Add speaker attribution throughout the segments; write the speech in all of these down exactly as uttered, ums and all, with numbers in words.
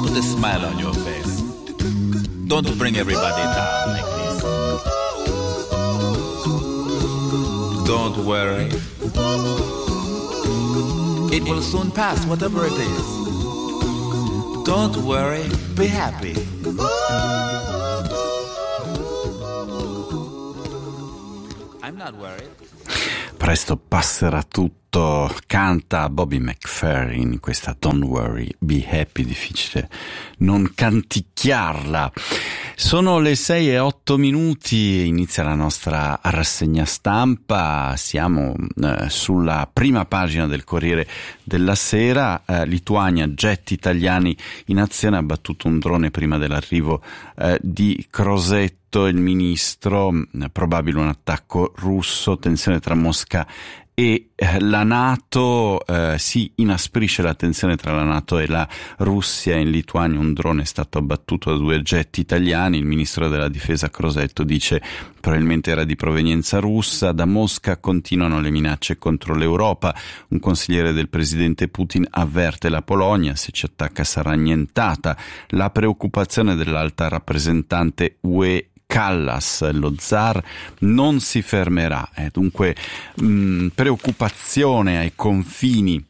Speaker 1: put a smile on your face. Don't bring everybody down like this. Don't worry. It will soon pass, whatever it is. Don't worry, be happy. I'm not worried.
Speaker 2: Presto passerà tutto, canta Bobby McFerrin in questa Don't Worry, Be Happy, difficile non canticchiarla. Sono le sei e otto minuti, inizia la nostra rassegna stampa, siamo eh, sulla prima pagina del Corriere della Sera. eh, Lituania, jet italiani in azione, ha battuto un drone prima dell'arrivo eh, di Crosetto, il ministro, eh, probabile un attacco russo, tensione tra Mosca e la NATO, eh, si inasprisce la tensione tra la NATO e la Russia. In Lituania un drone è stato abbattuto da due jet italiani, il ministro della difesa Crosetto dice probabilmente era di provenienza russa. Da Mosca continuano le minacce contro l'Europa, un consigliere del presidente Putin avverte la Polonia, se ci attacca sarà annientata. La preoccupazione dell'alta rappresentante U E Kallas, lo zar non si fermerà, eh, dunque mh, preoccupazione ai confini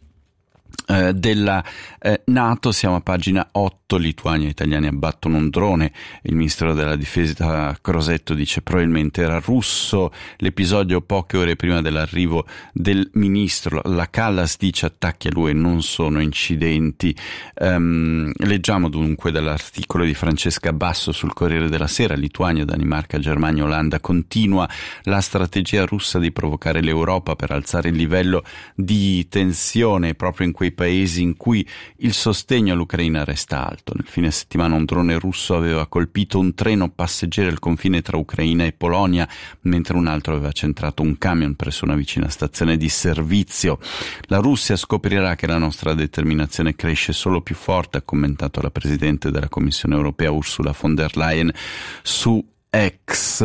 Speaker 2: eh, della eh, NATO. Siamo a pagina otto, Lituania, italiani abbattono un drone, il ministro della difesa Crosetto dice probabilmente era russo. L'episodio poche ore prima dell'arrivo del ministro, la Kallas dice attacchi all'U E non sono incidenti. Um, leggiamo dunque dall'articolo di Francesca Basso sul Corriere della Sera: Lituania, Danimarca, Germania, Olanda, continua la strategia russa di provocare l'Europa per alzare il livello di tensione proprio in quei paesi in cui il sostegno all'Ucraina resta alto. Nel fine settimana un drone russo aveva colpito un treno passeggeri al confine tra Ucraina e Polonia, mentre un altro aveva centrato un camion presso una vicina stazione di servizio. La Russia scoprirà che la nostra determinazione cresce solo più forte, ha commentato la Presidente della Commissione Europea Ursula von der Leyen su Ex.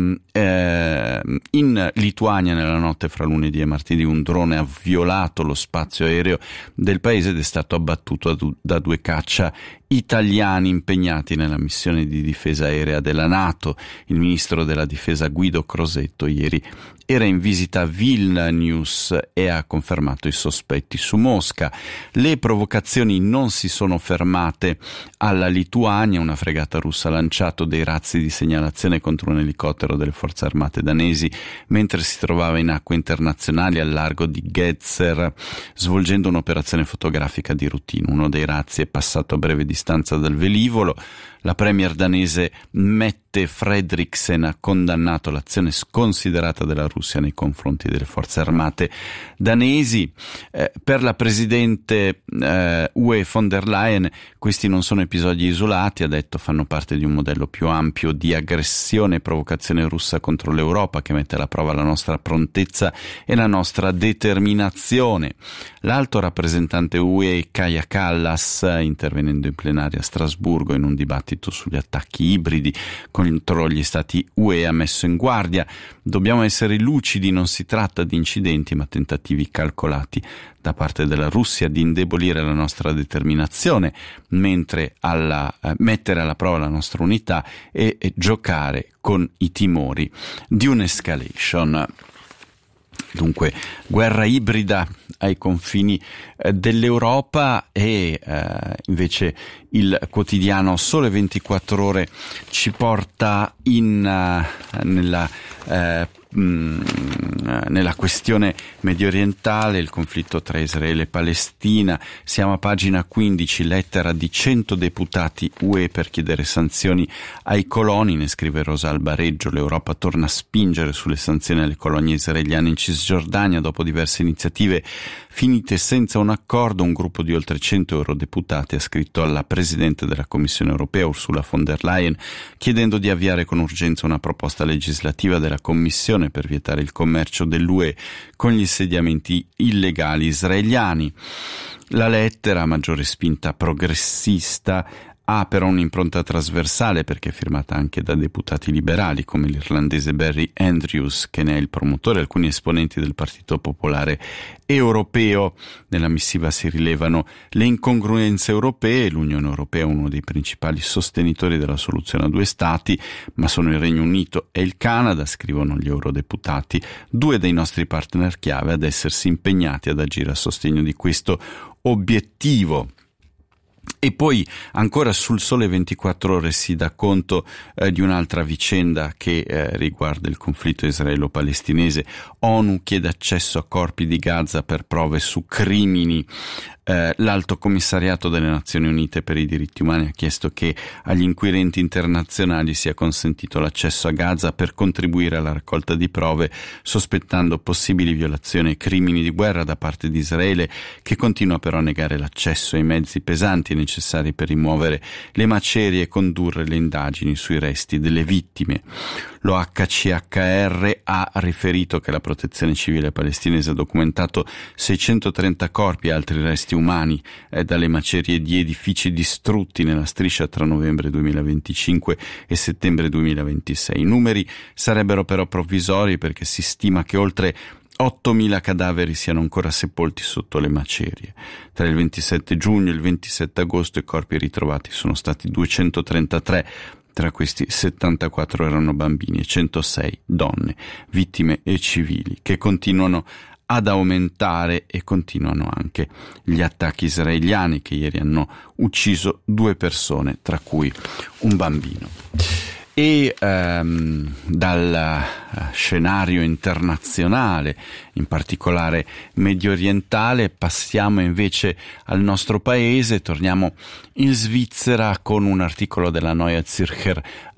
Speaker 2: Eh, in Lituania nella notte fra lunedì e martedì un drone ha violato lo spazio aereo del paese ed è stato abbattuto da due caccia italiani impegnati nella missione di difesa aerea della NATO. Il ministro della difesa Guido Crosetto ieri era in visita a Vilnius e ha confermato i sospetti su Mosca. Le provocazioni non si sono fermate alla Lituania, una fregata russa ha lanciato dei razzi di segnalazione contro un elicottero delle forze armate danesi mentre si trovava in acque internazionali al largo di Gedser svolgendo un'operazione fotografica di routine. Uno dei razzi è passato a breve distanza dal velivolo. La premier danese Mette Frederiksen ha condannato l'azione sconsiderata della Russia nei confronti delle forze armate danesi. Eh, per la presidente eh, U E von der Leyen questi non sono episodi isolati, ha detto, fanno parte di un modello più ampio di aggressione e provocazione russa contro l'Europa che mette alla prova la nostra prontezza e la nostra determinazione. L'alto rappresentante U E Kaja Kallas, intervenendo in plenaria a Strasburgo in un dibattito sugli attacchi ibridi contro gli stati U E, ha messo in guardia: dobbiamo essere lucidi, non si tratta di incidenti ma tentativi calcolati da parte della Russia di indebolire la nostra determinazione, mentre alla, eh, mettere alla prova la nostra unità e, e giocare con i timori di un'escalation. Dunque, guerra ibrida ai confini eh, dell'Europa e eh, invece il quotidiano Sole ventiquattro Ore ci porta in uh, nella uh, nella questione medio orientale, il conflitto tra Israele e Palestina. Siamo a pagina quindici, lettera di cento deputati U E per chiedere sanzioni ai coloni, ne scrive Rosa Albareggio. L'Europa torna a spingere sulle sanzioni alle colonie israeliane in Cisgiordania dopo diverse iniziative finite senza un accordo. Un gruppo di oltre cento eurodeputati ha scritto alla Presidente della Commissione Europea Ursula von der Leyen chiedendo di avviare con urgenza una proposta legislativa della Commissione per vietare il commercio dell'U E con gli insediamenti illegali israeliani. La lettera, a maggiore spinta progressista, ha però un'impronta trasversale perché è firmata anche da deputati liberali come l'irlandese Barry Andrews, che ne è il promotore, alcuni esponenti del Partito Popolare Europeo. Nella missiva si rilevano le incongruenze europee. L'Unione Europea è uno dei principali sostenitori della soluzione a due stati, ma sono il Regno Unito e il Canada, scrivono gli eurodeputati, due dei nostri partner chiave ad essersi impegnati ad agire a sostegno di questo obiettivo. E poi ancora sul Sole ventiquattro Ore si dà conto eh, di un'altra vicenda che eh, riguarda il conflitto israelo-palestinese. ONU chiede accesso a corpi di Gaza per prove su crimini. Eh, l'Alto Commissariato delle Nazioni Unite per i diritti umani ha chiesto che agli inquirenti internazionali sia consentito l'accesso a Gaza per contribuire alla raccolta di prove, sospettando possibili violazioni e crimini di guerra da parte di Israele, che continua però a negare l'accesso ai mezzi pesanti necessari per rimuovere le macerie e condurre le indagini sui resti delle vittime. L'O H C H R ha riferito che la Protezione Civile palestinese ha documentato seicentotrenta corpi e altri resti umani eh, dalle macerie di edifici distrutti nella striscia tra novembre duemilaventicinque e settembre duemilaventisei. I numeri sarebbero però provvisori perché si stima che oltre ottomila cadaveri siano ancora sepolti sotto le macerie. Tra il ventisette giugno e il ventisette agosto i corpi ritrovati sono stati duecentotrentatré. Tra questi settantaquattro erano bambini e centosei donne, vittime e civili, che continuano ad aumentare e continuano anche gli attacchi israeliani che ieri hanno ucciso due persone, tra cui un bambino. E ehm, dal scenario internazionale, in particolare medio orientale, passiamo invece al nostro paese. Torniamo in Svizzera con un articolo della Neue Zürcher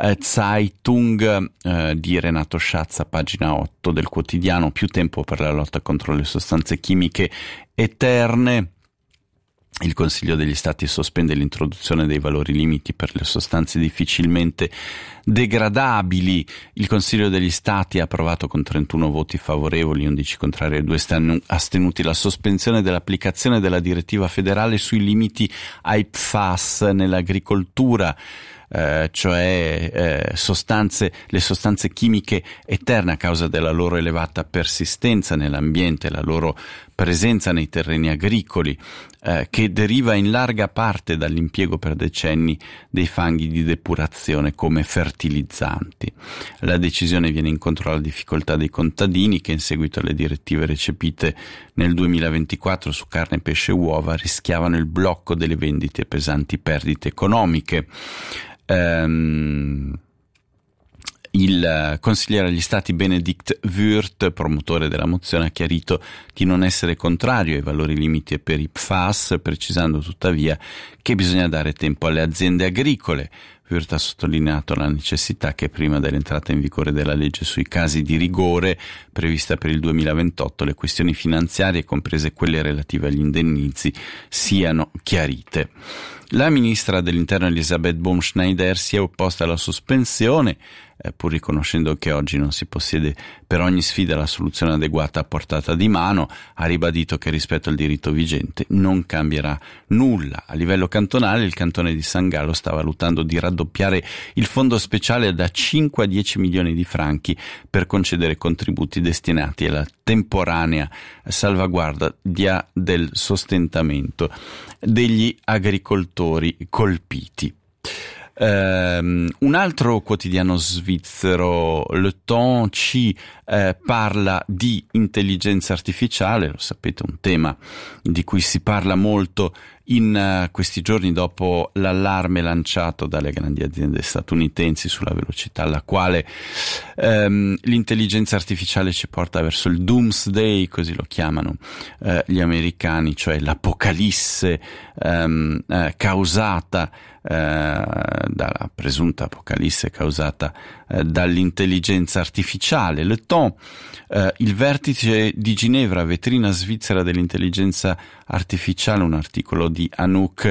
Speaker 2: Zeitung eh, di Renato Schatz, pagina otto del quotidiano. Più tempo per la lotta contro le sostanze chimiche eterne. Il Consiglio degli Stati sospende l'introduzione dei valori limiti per le sostanze difficilmente degradabili. Il Consiglio degli Stati ha approvato con trentuno voti favorevoli, undici contrari e due astenuti la sospensione dell'applicazione della direttiva federale sui limiti ai P F A S nell'agricoltura. Eh, cioè eh, sostanze, le sostanze chimiche eterne a causa della loro elevata persistenza nell'ambiente, la loro presenza nei terreni agricoli, eh, che deriva in larga parte dall'impiego per decenni dei fanghi di depurazione come fertilizzanti. La decisione viene incontro alla difficoltà dei contadini che, in seguito alle direttive recepite nel duemilaventiquattro su carne, pesce e uova, rischiavano il blocco delle vendite e pesanti perdite economiche. Um, il consigliere agli Stati Benedikt Würth, promotore della mozione, ha chiarito di non essere contrario ai valori limiti per i P F A S, precisando tuttavia che bisogna dare tempo alle aziende agricole. Würth ha sottolineato la necessità che prima dell'entrata in vigore della legge sui casi di rigore prevista per il duemilaventotto le questioni finanziarie, comprese quelle relative agli indennizi, siano chiarite. La ministra dell'Interno Elisabeth Baumschneider si è opposta alla sospensione, eh, pur riconoscendo che oggi non si possiede per ogni sfida la soluzione adeguata a portata di mano. Ha ribadito che rispetto al diritto vigente non cambierà nulla. A livello cantonale, il cantone di San Gallo sta valutando di raddoppiare il fondo speciale da cinque a dieci milioni di franchi per concedere contributi destinati alla temporanea salvaguardia del sostentamento degli agricoltori colpiti. Um, un altro quotidiano svizzero, Le Temps, ci eh, parla di intelligenza artificiale. Lo sapete, un tema di cui si parla molto in uh, questi giorni dopo l'allarme lanciato dalle grandi aziende statunitensi sulla velocità alla quale um, l'intelligenza artificiale ci porta verso il doomsday, così lo chiamano uh, gli americani, cioè l'apocalisse um, uh, causata Uh, dalla presunta apocalisse causata uh, dall'intelligenza artificiale. Le Temps, uh, il vertice di Ginevra, vetrina svizzera dell'intelligenza artificiale, un articolo di Anouk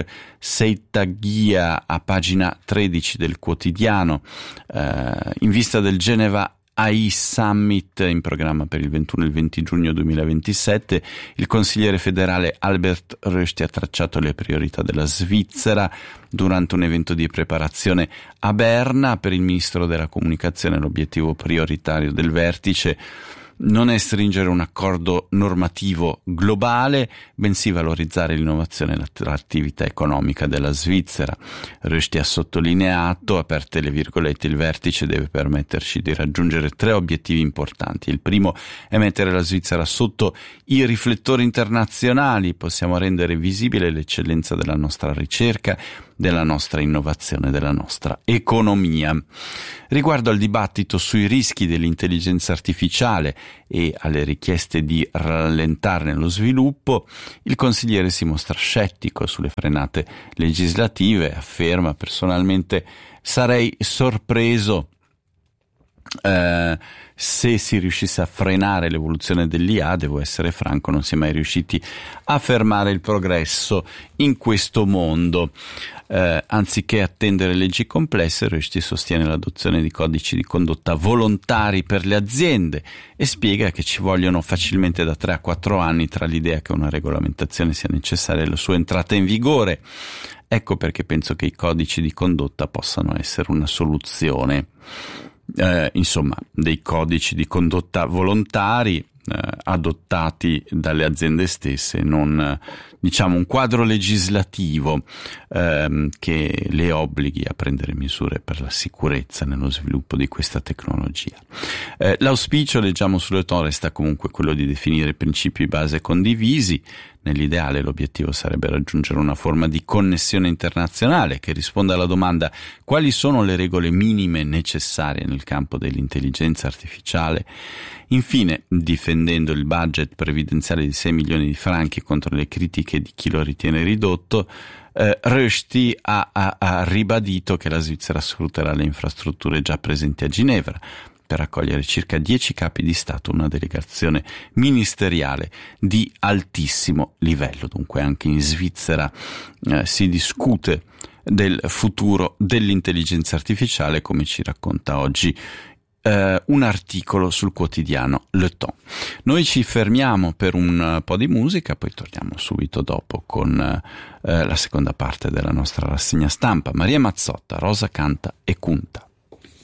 Speaker 2: Seitaghia a pagina tredici del quotidiano, uh, in vista del Geneva A I Summit in programma per il ventuno e il venti giugno duemilaventisette. Il consigliere federale Albert Rösti ha tracciato le priorità della Svizzera durante un evento di preparazione a Berna. Per il ministro della comunicazione l'obiettivo prioritario del vertice non è stringere un accordo normativo globale, bensì valorizzare l'innovazione e l'attività economica della Svizzera. Rösti ha sottolineato, aperte le virgolette, il vertice deve permetterci di raggiungere tre obiettivi importanti. Il primo è mettere la Svizzera sotto i riflettori internazionali. Possiamo rendere visibile l'eccellenza della nostra ricerca, della nostra innovazione, della nostra economia. Riguardo al dibattito sui rischi dell'intelligenza artificiale e alle richieste di rallentarne lo sviluppo, il consigliere si mostra scettico sulle frenate legislative. Afferma: personalmente sarei sorpreso Eh, se si riuscisse a frenare l'evoluzione dell'I A. Devo essere franco, non si è mai riusciti a fermare il progresso in questo mondo. Eh, anziché attendere leggi complesse, Rösti sostiene l'adozione di codici di condotta volontari per le aziende e spiega che ci vogliono facilmente da tre a quattro anni tra l'idea che una regolamentazione sia necessaria e la sua entrata in vigore. Ecco perché penso che i codici di condotta possano essere una soluzione. Eh, insomma, dei codici di condotta volontari eh, adottati dalle aziende stesse, non eh, diciamo un quadro legislativo ehm, che le obblighi a prendere misure per la sicurezza nello sviluppo di questa tecnologia. Eh, l'auspicio, leggiamo sulle tore, resta comunque quello di definire principi base condivisi. Nell'ideale l'obiettivo sarebbe raggiungere una forma di connessione internazionale che risponda alla domanda: quali sono le regole minime necessarie nel campo dell'intelligenza artificiale? Infine, difendendo il budget previdenziale di sei milioni di franchi contro le critiche di chi lo ritiene ridotto, eh, Rösti ha, ha, ha ribadito che la Svizzera sfrutterà le infrastrutture già presenti a Ginevra per accogliere circa dieci capi di Stato, una delegazione ministeriale di altissimo livello. Dunque anche in Svizzera eh, si discute del futuro dell'intelligenza artificiale, come ci racconta oggi eh, un articolo sul quotidiano Le Temps. Noi ci fermiamo per un po' di musica, poi torniamo subito dopo con eh, la seconda parte della nostra rassegna stampa. Maria Mazzotta, Rosa canta e cunta.